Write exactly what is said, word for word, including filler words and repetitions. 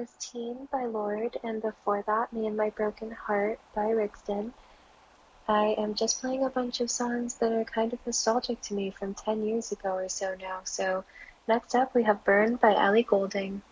was Teen by Lorde, and before that, Me and My Broken Heart by Rixton. I am just playing a bunch of songs that are kind of nostalgic to me from ten years ago or so now. So next up, we have Burn by Ellie Goulding.